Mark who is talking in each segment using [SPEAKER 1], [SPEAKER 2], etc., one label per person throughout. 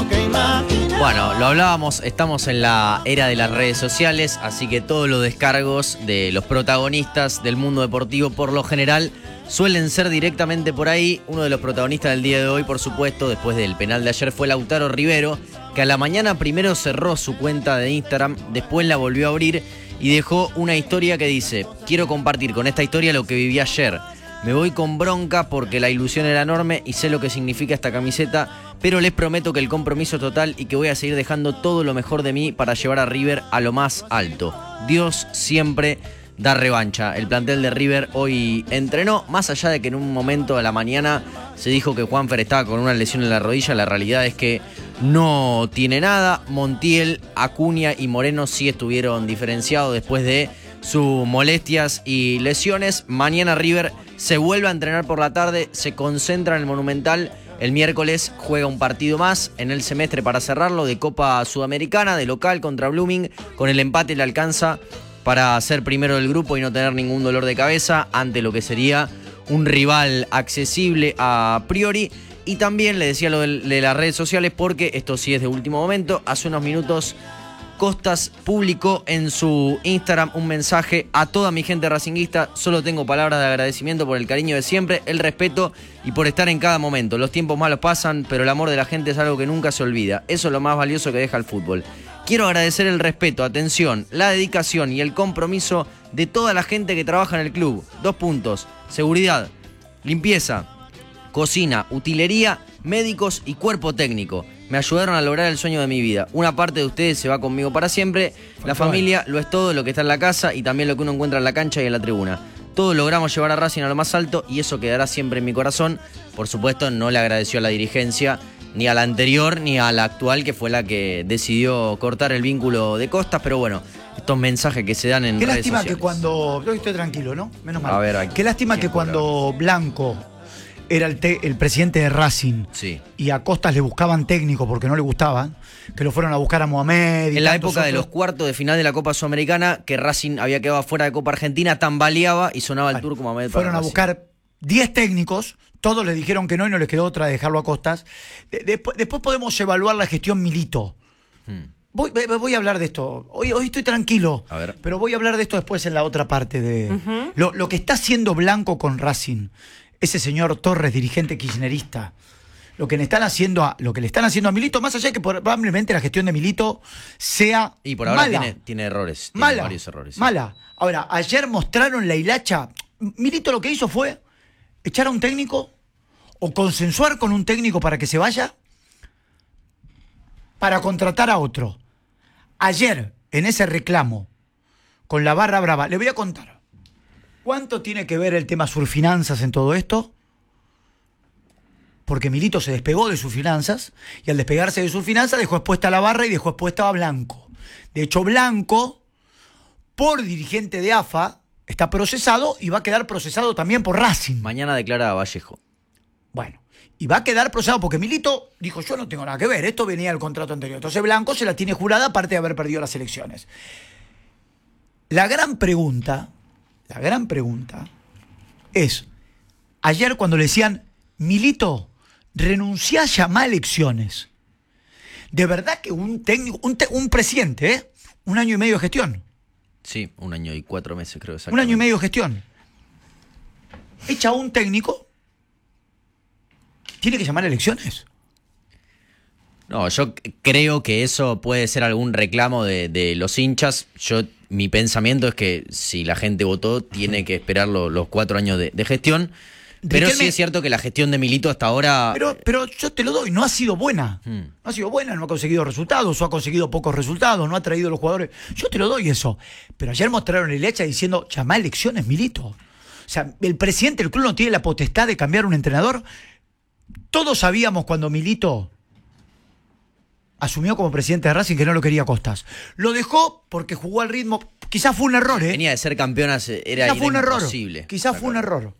[SPEAKER 1] lo que imaginaba.
[SPEAKER 2] Bueno, lo hablábamos, estamos en la era de las redes sociales, así que todos los descargos de los protagonistas del mundo deportivo por lo general suelen ser directamente por ahí. Uno de los protagonistas del día de hoy, por supuesto, después del penal de ayer, fue Lautaro Rivero, que a la mañana primero cerró su cuenta de Instagram, después la volvió a abrir y dejó una historia que dice: quiero compartir con esta historia lo que viví ayer. Me voy con bronca porque la ilusión era enorme y sé lo que significa esta camiseta, pero les prometo que el compromiso es total y que voy a seguir dejando todo lo mejor de mí para llevar a River a lo más alto. Dios siempre da revancha. El plantel de River hoy entrenó, más allá de que en un momento de la mañana se dijo que Juanfer estaba con una lesión en la rodilla. La realidad es que no tiene nada. Montiel, Acuña y Moreno sí estuvieron diferenciados después de sus molestias y lesiones. Mañana River se vuelve a entrenar por la tarde, se concentra en el Monumental. El miércoles juega un partido más en el semestre para cerrarlo, de Copa Sudamericana, de local contra Blooming. Con el empate le alcanza para ser primero del grupo y no tener ningún dolor de cabeza ante lo que sería un rival accesible a priori. Y también le decía lo de las redes sociales, porque esto sí es de último momento. Hace unos minutos Costas publicó en su Instagram un mensaje a toda mi gente racinguista: solo tengo palabras de agradecimiento por el cariño de siempre, el respeto y por estar en cada momento. Los tiempos malos pasan, pero el amor de la gente es algo que nunca se olvida. Eso es lo más valioso que deja el fútbol. Quiero agradecer el respeto, atención, la dedicación y el compromiso de toda la gente que trabaja en el club. 2 puntos: seguridad, limpieza, cocina, utilería, médicos y cuerpo técnico. Me ayudaron a lograr el sueño de mi vida. Una parte de ustedes se va conmigo para siempre. La familia lo es todo, lo que está en la casa y también lo que uno encuentra en la cancha y en la tribuna. Todos logramos llevar a Racing a lo más alto y eso quedará siempre en mi corazón. Por supuesto, no le agradeció a la dirigencia, ni a la anterior ni a la actual, que fue la que decidió cortar el vínculo de Costas. Pero bueno, estos mensajes que se dan en redes sociales.
[SPEAKER 3] Qué lástima que cuando... Yo estoy tranquilo, ¿no? Menos mal.
[SPEAKER 2] A ver,
[SPEAKER 3] qué lástima que cuando Blanco era el presidente de Racing,
[SPEAKER 2] sí,
[SPEAKER 3] y a Costas le buscaban técnico porque no le gustaban, que lo fueron a buscar a Mohamed.
[SPEAKER 2] En la época de los cuartos de final de la Copa Sudamericana, que Racing había quedado fuera de Copa Argentina, tambaleaba y sonaba el turco Mohamed.
[SPEAKER 3] Fueron a buscar 10 técnicos, todos les dijeron que no y no les quedó otra de dejarlo a Costas. Después podemos evaluar la gestión Milito. Voy a hablar de esto. Hoy estoy tranquilo,
[SPEAKER 2] a ver,
[SPEAKER 3] pero voy a hablar de esto después en la otra parte de lo que está haciendo Blanco con Racing. Ese señor Torres, dirigente kirchnerista, lo que le están haciendo a Milito, más allá de que probablemente la gestión de Milito sea
[SPEAKER 2] y por ahora
[SPEAKER 3] mala,
[SPEAKER 2] tiene errores,
[SPEAKER 3] mala,
[SPEAKER 2] varios errores.
[SPEAKER 3] Mala. Ahora, ayer mostraron la hilacha. Milito lo que hizo fue echar a un técnico o consensuar con un técnico para que se vaya para contratar a otro. Ayer, en ese reclamo con la barra brava, le voy a contar. ¿Cuánto tiene que ver el tema Surfinanzas en todo esto? Porque Milito se despegó de sus finanzas y al despegarse de sus finanzas dejó expuesta a la barra y dejó expuesta a Blanco. De hecho, Blanco, por dirigente de AFA, está procesado y va a quedar procesado también por Racing.
[SPEAKER 2] Mañana declara Vallejo.
[SPEAKER 3] Bueno, y va a quedar procesado porque Milito dijo: yo no tengo nada que ver, esto venía del contrato anterior. Entonces Blanco se la tiene jurada, aparte de haber perdido las elecciones. La gran pregunta es, ayer cuando le decían: Milito, renunciá, llamá a elecciones. De verdad que un técnico, un presidente, 1 año y medio de gestión.
[SPEAKER 2] Sí, 1 año y 4 meses creo.
[SPEAKER 3] 1 año y medio de gestión. Echa a un técnico, ¿tiene que llamar a elecciones?
[SPEAKER 2] No, yo creo que eso puede ser algún reclamo de los hinchas. Mi pensamiento es que si la gente votó, tiene que esperar los 4 años de gestión. Pero sí es cierto que la gestión de Milito hasta ahora...
[SPEAKER 3] Pero yo te lo doy, no ha sido buena. No ha sido buena, no ha conseguido resultados, o ha conseguido pocos resultados, no ha traído los jugadores. Yo te lo doy eso. Pero ayer mostraron el hecha diciendo: llamá a elecciones, Milito. O sea, el presidente del club no tiene la potestad de cambiar un entrenador. Todos sabíamos cuando Milito asumió como presidente de Racing que no lo quería Costas. Lo dejó porque jugó al ritmo. Quizás fue un error,
[SPEAKER 2] Venía de ser campeona, era imposible.
[SPEAKER 3] Quizás fue un error.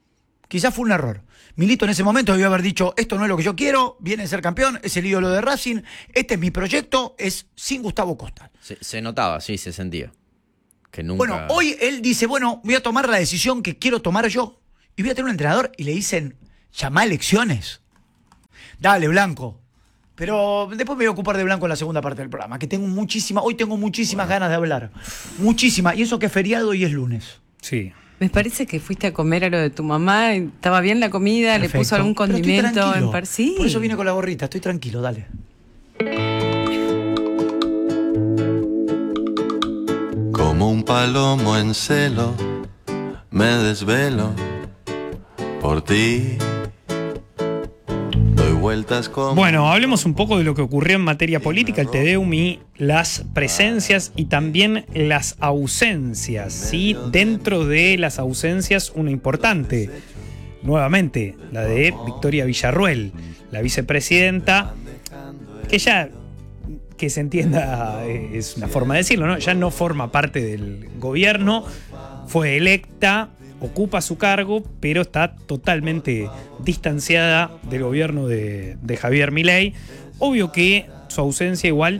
[SPEAKER 3] Milito en ese momento debió haber dicho: esto no es lo que yo quiero, viene a ser campeón, es el ídolo de Racing, este es mi proyecto, es sin Gustavo Costas.
[SPEAKER 2] Se notaba, sí, se sentía. Que nunca...
[SPEAKER 3] Bueno, hoy él dice: bueno, voy a tomar la decisión que quiero tomar yo y voy a tener un entrenador, y le dicen: llamá a elecciones. Dale, Blanco, Pero después me voy a ocupar de blanco en la segunda parte del programa, que hoy tengo muchísimas ganas de hablar. Muchísimas. Y eso que es feriado y es lunes.
[SPEAKER 1] Sí.
[SPEAKER 4] Me parece que fuiste a comer a lo de tu mamá, estaba bien la comida,
[SPEAKER 3] Perfecto.
[SPEAKER 4] le puso algún
[SPEAKER 3] Pero estoy
[SPEAKER 4] condimento
[SPEAKER 3] tranquilo.
[SPEAKER 4] sí.
[SPEAKER 3] Por eso vine con la gorrita, estoy tranquilo, dale.
[SPEAKER 5] Como un palomo en celo, me desvelo por ti. Doy vueltas como...
[SPEAKER 1] Bueno, hablemos un poco de lo que ocurrió en materia política, el Tedeum y las presencias y también las ausencias, ¿sí? Dentro de las ausencias, una importante, nuevamente, la de Victoria Villarruel, la vicepresidenta, que ya, que se entienda, es una forma de decirlo, ¿no? Ya no forma parte del gobierno, fue electa, ocupa su cargo, pero está totalmente distanciada del gobierno de Javier Milei. Obvio que su ausencia igual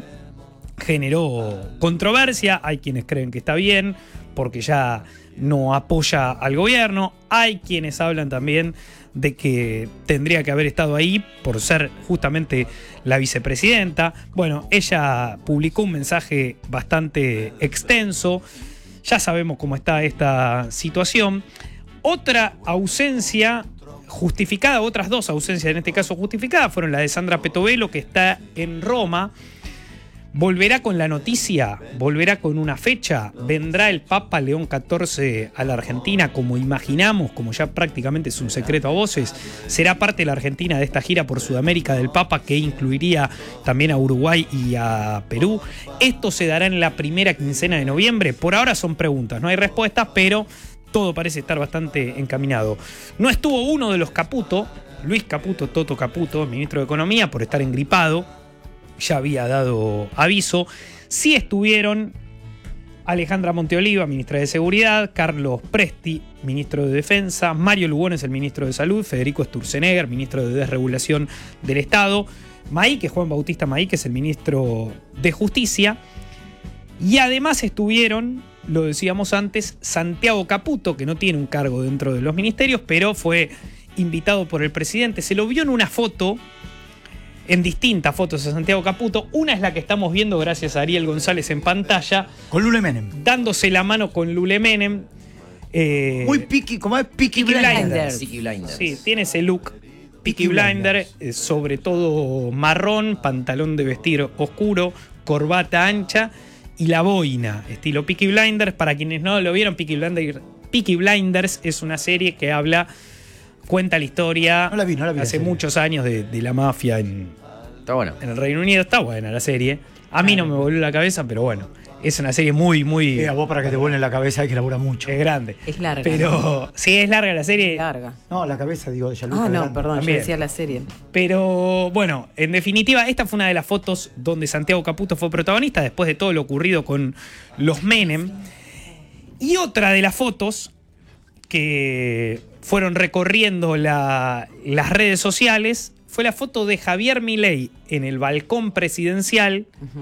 [SPEAKER 1] generó controversia. Hay quienes creen que está bien, porque ya no apoya al gobierno. Hay quienes hablan también de que tendría que haber estado ahí por ser justamente la vicepresidenta. Bueno, ella publicó un mensaje bastante extenso. Ya sabemos cómo está esta situación. Otra ausencia justificada, otras dos ausencias en este caso justificadas, fueron la de Sandra Petovelo, que está en Roma. Volverá con la noticia, volverá con una fecha, vendrá el Papa León XIV a la Argentina, como imaginamos, como ya prácticamente es un secreto a voces. Será parte de la Argentina de esta gira por Sudamérica del Papa, que incluiría también a Uruguay y a Perú. Esto se dará en la primera quincena de noviembre. Por ahora son preguntas, no hay respuestas, pero todo parece estar bastante encaminado. No estuvo uno de los Caputo, Luis Caputo, Toto Caputo, ministro de Economía, por estar engripado. Ya había dado aviso. Sí estuvieron Alejandra Monteoliva, ministra de Seguridad, Carlos Presti, ministro de Defensa, Mario Lugones, el ministro de Salud, Federico Sturzenegger, ministro de Desregulación del Estado, Maíque, Juan Bautista Maíque, es el ministro de Justicia. Y además estuvieron, lo decíamos antes, Santiago Caputo, que no tiene un cargo dentro de los ministerios, pero fue invitado por el presidente. Se lo vio en una foto, en distintas fotos a Santiago Caputo. Una es la que estamos viendo gracias a Ariel González en pantalla.
[SPEAKER 3] Con Lule Menem.
[SPEAKER 1] Dándose la mano con Lule Menem.
[SPEAKER 3] Muy picky, como es Peaky Blinders.
[SPEAKER 2] Peaky Blinders.
[SPEAKER 1] Sí, tiene ese look Peaky Blinder, sobre todo marrón, pantalón de vestir oscuro, corbata ancha y la boina, estilo Peaky Blinders. Para quienes no lo vieron, Peaky Blinders es una serie que cuenta la historia.
[SPEAKER 3] No la vi
[SPEAKER 1] hace muchos años de la mafia
[SPEAKER 2] Está bueno.
[SPEAKER 1] en el Reino Unido. Está buena la serie. A mí no me volvió la cabeza, pero bueno. Es una serie muy...
[SPEAKER 3] A vos para que te vuelva la cabeza hay que laburar mucho.
[SPEAKER 1] Es grande.
[SPEAKER 4] Es larga.
[SPEAKER 1] Pero sí, es larga la serie.
[SPEAKER 4] Es larga.
[SPEAKER 3] No, la cabeza, digo, de Yaluca.
[SPEAKER 4] Ah, no, perdón,
[SPEAKER 1] También.
[SPEAKER 4] yo decía la serie.
[SPEAKER 1] Pero bueno, en definitiva, esta fue una de las fotos donde Santiago Caputo fue protagonista después de todo lo ocurrido con los Menem. Y otra de las fotos que fueron recorriendo las redes sociales fue la foto de Javier Milei en el balcón presidencial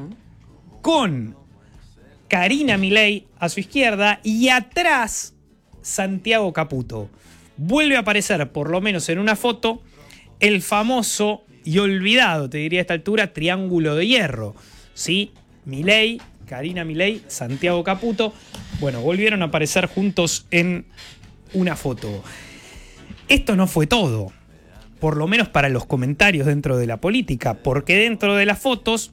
[SPEAKER 1] con Karina Milei a su izquierda y atrás Santiago Caputo. Vuelve a aparecer, por lo menos en una foto, el famoso y olvidado, te diría a esta altura, triángulo de hierro. ¿Sí? Milei, Karina Milei, Santiago Caputo. Bueno, volvieron a aparecer juntos en una foto. Esto no fue todo, por lo menos para los comentarios dentro de la política, porque dentro de las fotos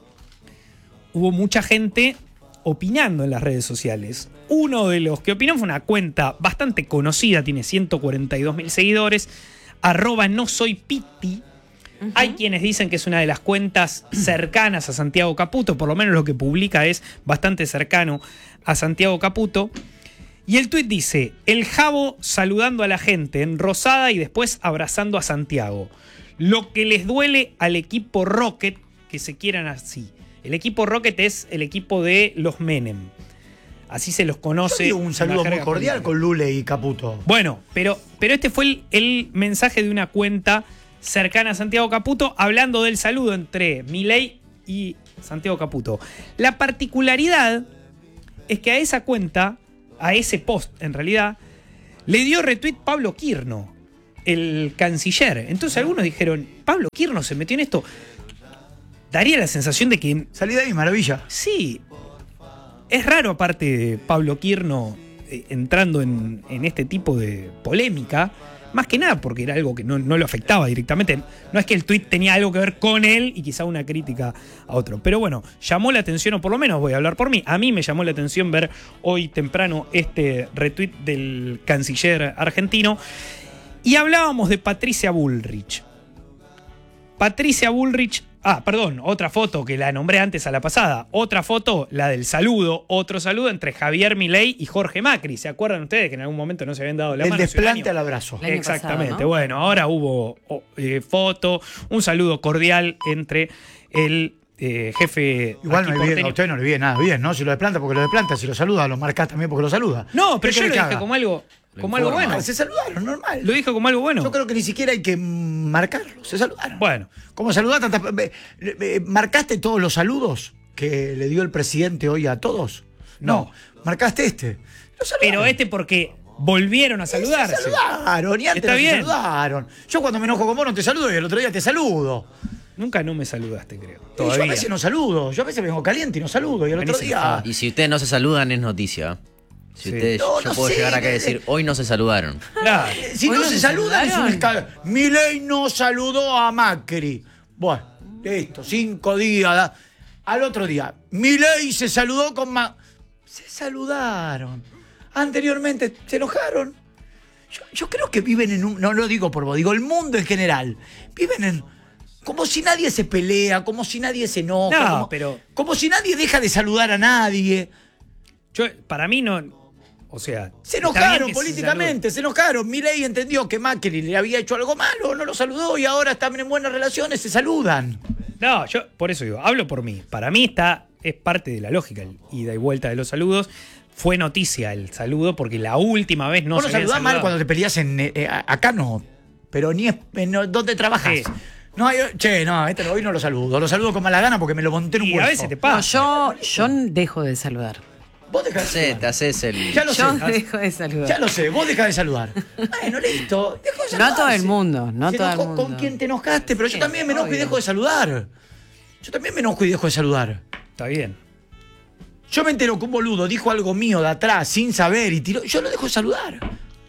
[SPEAKER 1] hubo mucha gente opinando en las redes sociales. Uno de los que opinó fue una cuenta bastante conocida, tiene 142.000 seguidores, @nosoypiti. Hay quienes dicen que es una de las cuentas cercanas a Santiago Caputo, por lo menos lo que publica es bastante cercano a Santiago Caputo. Y el tuit dice: el Jabo saludando a la gente en Rosada y después abrazando a Santiago. Lo que les duele al equipo Rocket que se quieran así. El equipo Rocket es el equipo de los Menem. Así se los conoce.
[SPEAKER 3] Yo digo un saludo muy cordial con Lule y Caputo.
[SPEAKER 1] Bueno, pero este fue el mensaje de una cuenta cercana a Santiago Caputo hablando del saludo entre Milei y Santiago Caputo. La particularidad es que a esa cuenta, a ese post en realidad, le dio retweet Pablo Quirno, el canciller. Entonces algunos dijeron, ¿Pablo Quirno se metió en esto? daría la sensación de que
[SPEAKER 3] Salí de ahí, maravilla.
[SPEAKER 1] sí, es raro aparte Pablo Quirno entrando en este tipo de polémica, más que nada porque era algo que no lo afectaba directamente. No es que el tuit tenía algo que ver con él y quizá una crítica a otro. Pero bueno, llamó la atención, o por lo menos voy a hablar por mí. A mí me llamó la atención ver hoy temprano este retweet del canciller argentino. Y hablábamos de Patricia Bullrich. Patricia Bullrich. Otra foto que la nombré antes a la pasada. Otra foto, la del saludo. Otro saludo entre Javier Milei y Jorge Macri. ¿Se acuerdan ustedes que en algún momento no se habían dado la mano?
[SPEAKER 3] El desplante al abrazo.
[SPEAKER 4] El año
[SPEAKER 1] Exactamente.
[SPEAKER 4] pasado, ¿no?
[SPEAKER 1] Bueno, ahora hubo foto, un saludo cordial entre el jefe.
[SPEAKER 3] Igual
[SPEAKER 1] aquí
[SPEAKER 3] no le viene,
[SPEAKER 1] porteño.
[SPEAKER 3] a usted no le viene nada bien, ¿no? Si lo desplanta porque lo desplanta, si lo saluda, lo marcás también porque lo saluda.
[SPEAKER 1] No, pero
[SPEAKER 3] ¿Qué
[SPEAKER 1] yo lo
[SPEAKER 3] querés que
[SPEAKER 1] dije
[SPEAKER 3] haga?
[SPEAKER 1] como algo
[SPEAKER 2] informa.
[SPEAKER 1] bueno.
[SPEAKER 3] Se saludaron, normal.
[SPEAKER 1] Lo dijo como algo bueno.
[SPEAKER 3] Yo creo que ni siquiera hay que marcarlo, se saludaron.
[SPEAKER 1] Bueno.
[SPEAKER 3] ¿Cómo saludar tantas? ¿Marcaste todos los saludos que le dio el presidente hoy a todos? No. ¿Marcaste este? Lo saludaron.
[SPEAKER 1] Pero porque volvieron a saludarse.
[SPEAKER 3] Se saludaron y antes
[SPEAKER 1] Está
[SPEAKER 3] no se
[SPEAKER 1] bien.
[SPEAKER 3] saludaron. Yo cuando me enojo con vos no te saludo y el otro día te saludo.
[SPEAKER 1] Nunca no me saludaste, creo.
[SPEAKER 3] Yo a
[SPEAKER 1] Todavía.
[SPEAKER 3] veces no saludo. Yo a veces vengo caliente y no saludo. Y el otro
[SPEAKER 1] Venís
[SPEAKER 3] día...
[SPEAKER 1] enojado.
[SPEAKER 2] Y si ustedes no se saludan, es noticia. Si
[SPEAKER 1] Sí.
[SPEAKER 2] ustedes,
[SPEAKER 3] No,
[SPEAKER 2] yo
[SPEAKER 3] no
[SPEAKER 2] puedo
[SPEAKER 3] sé,
[SPEAKER 2] llegar acá y decir, hoy no se saludaron.
[SPEAKER 1] Claro.
[SPEAKER 3] Si
[SPEAKER 4] ¿Hoy
[SPEAKER 3] no
[SPEAKER 4] no
[SPEAKER 3] se
[SPEAKER 4] se
[SPEAKER 3] saludan es un
[SPEAKER 4] saludaron?
[SPEAKER 3] escándalo. Milei no saludó a Macri. Bueno, listo, 5 días. Al otro día, Milei se saludó con Se saludaron. Anteriormente se enojaron. Yo creo que viven en un... No lo digo por vos, digo el mundo en general. Viven en... Como si nadie se pelea, como si nadie se enoja.
[SPEAKER 1] No, pero-
[SPEAKER 3] Como si nadie deja de saludar a nadie.
[SPEAKER 1] Para mí no. O sea.
[SPEAKER 3] Se
[SPEAKER 1] está bien
[SPEAKER 3] enojaron
[SPEAKER 1] que
[SPEAKER 3] políticamente, se enojaron. Milei entendió que Macri le había hecho algo malo, no lo saludó y ahora están en buenas relaciones, se saludan.
[SPEAKER 1] No, yo por eso digo, hablo por mí. Para mí es parte de la lógica el ida y vuelta de los saludos. Fue noticia el saludo porque la última vez no
[SPEAKER 3] Vos
[SPEAKER 1] se
[SPEAKER 3] no
[SPEAKER 1] habían
[SPEAKER 3] saludás mal
[SPEAKER 1] saludado.
[SPEAKER 3] cuando te peleas acá no, pero ni ¿dónde trabajas?
[SPEAKER 1] Sí.
[SPEAKER 3] No, hoy no lo saludo con mala gana porque me lo monté en un
[SPEAKER 1] Y
[SPEAKER 3] hueso.
[SPEAKER 1] a veces te
[SPEAKER 4] No,
[SPEAKER 1] pasa.
[SPEAKER 4] yo dejo de saludar.
[SPEAKER 3] Vos dejás de
[SPEAKER 2] Te
[SPEAKER 3] saludar.
[SPEAKER 2] haces el...
[SPEAKER 3] Ya lo sé.
[SPEAKER 4] Yo dejo de saludar.
[SPEAKER 3] Ya lo sé, vos dejás de saludar. Bueno, listo, dejo de
[SPEAKER 4] No
[SPEAKER 3] saludar.
[SPEAKER 4] a todo el mundo, no a
[SPEAKER 3] Se
[SPEAKER 4] todo el
[SPEAKER 3] enojó
[SPEAKER 4] mundo.
[SPEAKER 3] con quien te enojaste, pero yo
[SPEAKER 4] Sí,
[SPEAKER 3] también me enojo y
[SPEAKER 4] obvio.
[SPEAKER 3] dejo de saludar. Yo también me enojo y dejo de saludar.
[SPEAKER 1] Está bien.
[SPEAKER 3] Yo me entero que un boludo dijo algo mío de atrás sin saber y tiró. Yo lo dejo de saludar.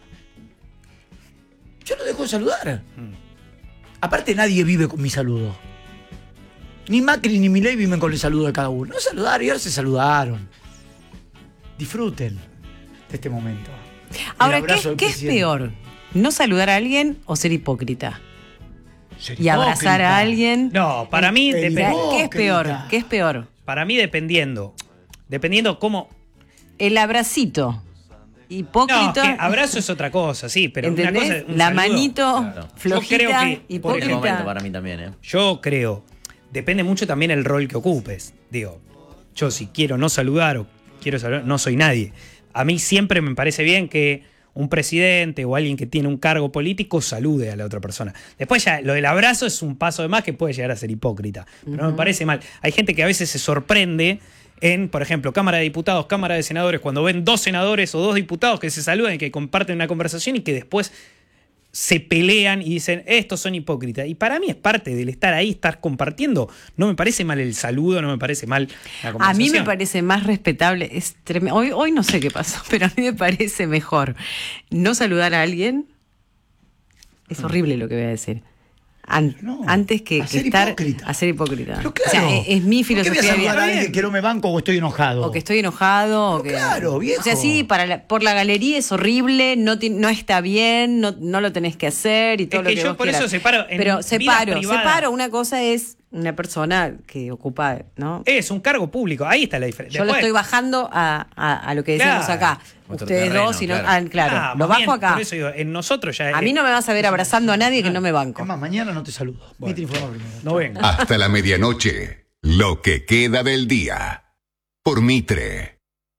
[SPEAKER 3] Yo lo dejo de saludar. Aparte, nadie vive con mi saludo. Ni Macri ni Milei viven con el saludo de cada uno. No saludaron y ahora se saludaron. Disfruten de este momento. El
[SPEAKER 4] Ahora,
[SPEAKER 3] abrazo del
[SPEAKER 4] ¿qué es
[SPEAKER 3] presidente.
[SPEAKER 4] peor? ¿No saludar a alguien o ser hipócrita?
[SPEAKER 3] Ser
[SPEAKER 4] Y abrazar
[SPEAKER 3] hipócrita.
[SPEAKER 4] a alguien.
[SPEAKER 1] No, para mí
[SPEAKER 3] El
[SPEAKER 4] O sea,
[SPEAKER 1] depende.
[SPEAKER 4] ¿qué es peor?
[SPEAKER 3] Hipócrita.
[SPEAKER 4] ¿Qué es peor?
[SPEAKER 1] Para mí dependiendo. Dependiendo cómo.
[SPEAKER 4] El abracito. Hipócrita.
[SPEAKER 1] No, que abrazo es otra cosa, sí, pero
[SPEAKER 4] ¿Entendés?
[SPEAKER 1] una cosa es un
[SPEAKER 4] La
[SPEAKER 1] saludo.
[SPEAKER 4] manito
[SPEAKER 2] Claro.
[SPEAKER 4] flojita,
[SPEAKER 1] Yo creo que-
[SPEAKER 2] Por el
[SPEAKER 4] hipócrita.
[SPEAKER 2] momento para mí también,
[SPEAKER 1] Yo creo, depende mucho también el rol que ocupes. Digo, yo si quiero no saludar o quiero saludar, no soy nadie. A mí siempre me parece bien que un presidente o alguien que tiene un cargo político salude a la otra persona. Después ya lo del abrazo es un paso de más que puede llegar a ser hipócrita. Pero no me parece mal. Hay gente que a veces se sorprende en, por ejemplo, Cámara de Diputados, Cámara de Senadores, cuando ven 2 senadores o 2 diputados que se saludan y que comparten una conversación y que después se pelean y dicen, estos son hipócritas. Y para mí es parte del estar ahí, estar compartiendo. No me parece mal el saludo, no me parece mal la
[SPEAKER 4] A
[SPEAKER 1] conversación.
[SPEAKER 4] mí me parece más respetable. Hoy no sé qué pasó, pero a mí me parece mejor no saludar a alguien. Es horrible lo que voy a decir.
[SPEAKER 3] No,
[SPEAKER 4] Antes que
[SPEAKER 3] a ser
[SPEAKER 4] estar
[SPEAKER 3] hipócrita.
[SPEAKER 4] a ser hipócrita.
[SPEAKER 3] Pero
[SPEAKER 4] O
[SPEAKER 3] claro.
[SPEAKER 4] sea, es mi
[SPEAKER 3] ¿Por qué
[SPEAKER 4] filosofía
[SPEAKER 3] voy a
[SPEAKER 4] de vida.
[SPEAKER 3] saludar a alguien que no me banco o estoy enojado?
[SPEAKER 4] O que estoy enojado. O que,
[SPEAKER 3] claro, viejo.
[SPEAKER 4] O sea, sí, por la galería es horrible, no está bien, no lo tenés que hacer y todo
[SPEAKER 1] Es
[SPEAKER 4] lo
[SPEAKER 1] que
[SPEAKER 4] que
[SPEAKER 1] yo
[SPEAKER 4] vos
[SPEAKER 1] por eso
[SPEAKER 4] quieras.
[SPEAKER 1] separo en
[SPEAKER 4] Pero
[SPEAKER 1] vida privada.
[SPEAKER 4] separo. Una cosa es una persona que ocupa, ¿no?
[SPEAKER 1] Es un cargo público, ahí está la diferencia.
[SPEAKER 4] Yo lo
[SPEAKER 1] Después-
[SPEAKER 4] estoy bajando a lo que decimos
[SPEAKER 1] Claro.
[SPEAKER 4] acá.
[SPEAKER 2] Otro
[SPEAKER 4] Ustedes
[SPEAKER 2] terreno,
[SPEAKER 4] dos,
[SPEAKER 2] claro.
[SPEAKER 1] Ah,
[SPEAKER 4] lo
[SPEAKER 1] más
[SPEAKER 4] bajo
[SPEAKER 1] bien,
[SPEAKER 4] acá.
[SPEAKER 1] Por eso digo, en nosotros ya.
[SPEAKER 4] A mí no me vas a ver abrazando a nadie que no me banco.
[SPEAKER 3] Es más, mañana no te saludo. Mitre informa primero.
[SPEAKER 1] No venga.
[SPEAKER 6] Hasta la medianoche, lo que queda del día. Por Mitre.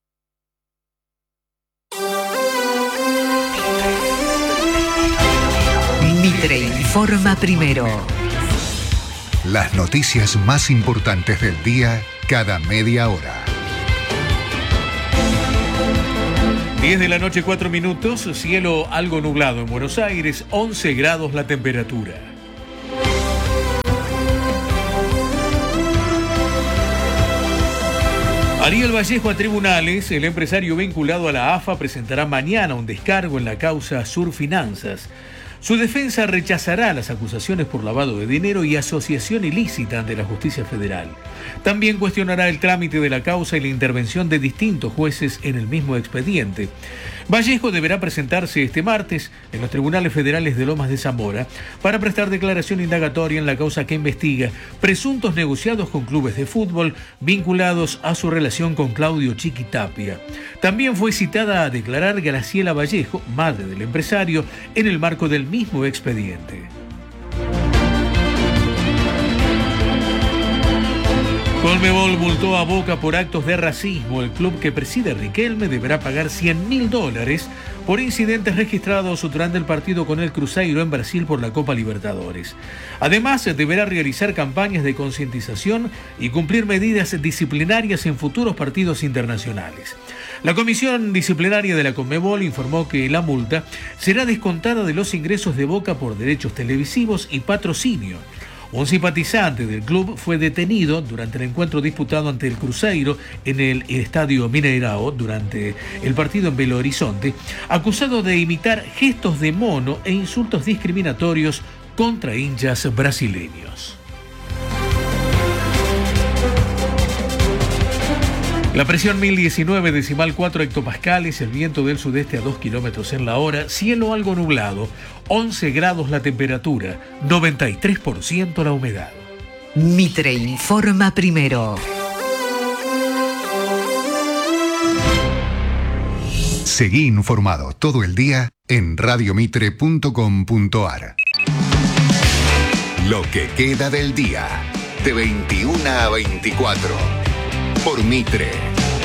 [SPEAKER 7] Mitre informa primero.
[SPEAKER 6] Las noticias más importantes del día cada media hora.
[SPEAKER 8] 10 de la noche, 4 minutos, cielo algo nublado en Buenos Aires, 11 grados la temperatura. Ariel Vallejo a tribunales. El empresario vinculado a la AFA presentará mañana un descargo en la causa Surfinanzas. Su defensa rechazará las acusaciones por lavado de dinero y asociación ilícita ante la justicia federal. También cuestionará el trámite de la causa y la intervención de distintos jueces en el mismo expediente. Vallejo deberá presentarse este martes en los tribunales federales de Lomas de Zamora para prestar declaración indagatoria en la causa que investiga presuntos negociados con clubes de fútbol vinculados a su relación con Claudio Chiquitapia. También fue citada a declarar Graciela Vallejo, madre del empresario, en el marco del mismo expediente. Conmebol multó a Boca por actos de racismo. El club que preside Riquelme deberá pagar $100.000 por incidentes registrados durante el partido con el Cruzeiro en Brasil por la Copa Libertadores. Además, deberá realizar campañas de concientización y cumplir medidas disciplinarias en futuros partidos internacionales. La Comisión Disciplinaria de la Conmebol informó que la multa será descontada de los ingresos de Boca por derechos televisivos y patrocinio. Un simpatizante del club fue detenido durante el encuentro disputado ante el Cruzeiro en el Estadio Mineirao durante el partido en Belo Horizonte, acusado de imitar gestos de mono e insultos discriminatorios contra hinchas brasileños. La presión 1019,4 hectopascales, el viento del sudeste a 2 kilómetros en la hora, cielo algo nublado, 11 grados la temperatura, 93% la humedad.
[SPEAKER 7] Mitre informa primero.
[SPEAKER 6] Seguí informado todo el día en radiomitre.com.ar. Lo que queda del día, de 21 a 24. Por Mitre.